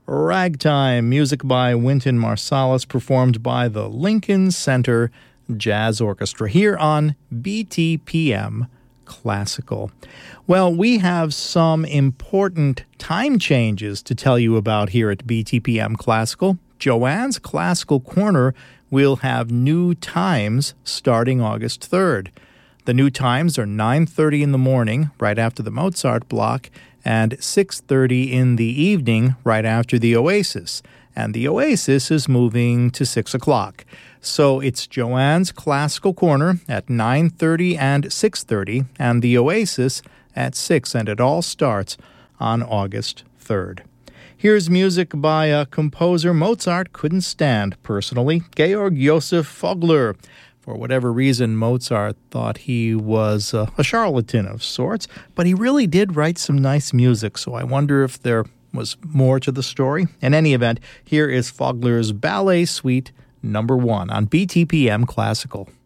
Ragtime, music by Wynton Marsalis, performed by the Lincoln Center Jazz Orchestra here on BTPM Classical. Well, we have some important time changes to tell you about here at BTPM Classical. Joanne's Classical Corner will have new times starting August 3rd. The new times are 9:30 in the morning, right after the Mozart block, and 6:30 in the evening, right after the Oasis. And the Oasis is moving to 6 o'clock. So it's Joanne's Classical Corner at 9:30 and 6:30, and the Oasis at 6, and it all starts on August 3rd. Here's music by a composer Mozart couldn't stand personally, Georg Joseph Vogler. For whatever reason, Mozart thought he was a charlatan of sorts, but he really did write some nice music, so I wonder if there was more to the story. In any event, here is Vogler's Ballet Suite No. 1 on BTPM Classical.